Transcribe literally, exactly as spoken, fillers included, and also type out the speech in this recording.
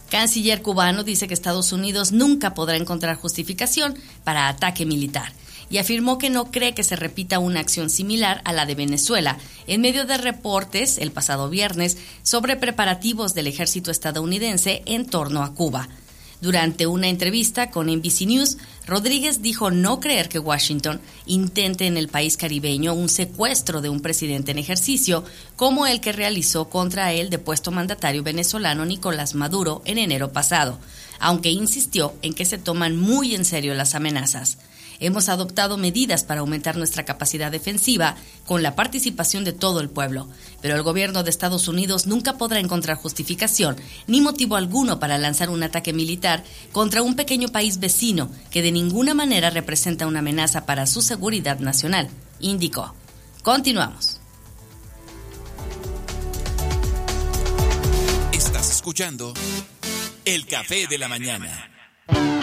Canciller cubano dice que Estados Unidos nunca podrá encontrar justificación para ataque militar y afirmó que no cree que se repita una acción similar a la de Venezuela, en medio de reportes el pasado viernes sobre preparativos del ejército estadounidense en torno a Cuba. Durante una entrevista con N B C News, Rodríguez dijo no creer que Washington intente en el país caribeño un secuestro de un presidente en ejercicio como el que realizó contra el depuesto mandatario venezolano Nicolás Maduro en enero pasado, aunque insistió en que se toman muy en serio las amenazas. Hemos adoptado medidas para aumentar nuestra capacidad defensiva con la participación de todo el pueblo, pero el gobierno de Estados Unidos nunca podrá encontrar justificación ni motivo alguno para lanzar un ataque militar contra un pequeño país vecino que de ninguna manera representa una amenaza para su seguridad nacional, indicó. Continuamos. Estás escuchando El Café de la Mañana.